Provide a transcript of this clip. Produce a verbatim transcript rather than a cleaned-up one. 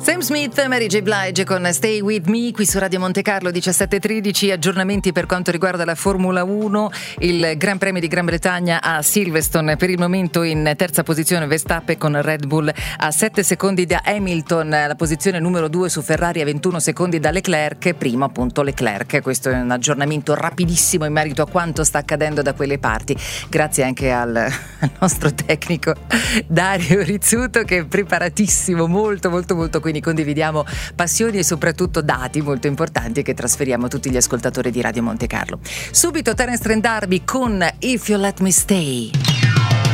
Sam Smith, Mary J. Blige con Stay With Me qui su Radio Monte Carlo diciassette e tredici. Aggiornamenti per quanto riguarda la Formula uno, il Gran Premio di Gran Bretagna a Silverstone, per il momento in terza posizione Verstappen con Red Bull a sette secondi da Hamilton, la posizione numero due su Ferrari a ventuno secondi da Leclerc, primo appunto Leclerc. Questo è un aggiornamento rapidissimo in merito a quanto sta accadendo da quelle parti, grazie anche al, al nostro tecnico Dario Rizzuto, che è preparatissimo, molto molto molto, quindi condividiamo passioni e soprattutto dati molto importanti che trasferiamo a tutti gli ascoltatori di Radio Monte Carlo. Subito Terence Trent D'Arby con If You Let Me Stay.